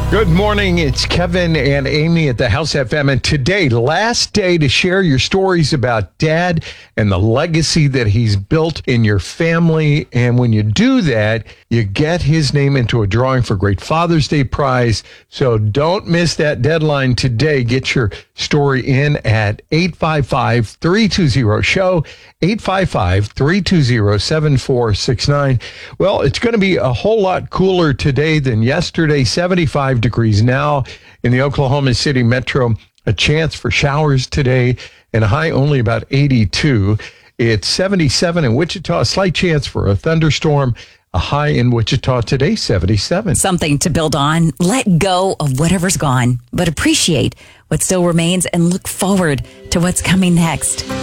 Good morning. It's Kevin and Amy at the House FM. And today, last day to share your stories about Dad and the legacy that he's built in your family. And when you do that, you get his name into a drawing for Great Father's Day prize. So don't miss that deadline today. Get your story in at 855-320-SHOW, 855-320-7469. Well, it's going to be a whole lot cooler today than yesterday. 75 degrees now in the Oklahoma City metro. A chance for showers today and a high only about 82. It's 77 in Wichita. A slight chance for a thunderstorm. A high in Wichita today, 77. Something to build on. Let go of whatever's gone, but appreciate what still remains and look forward to what's coming next.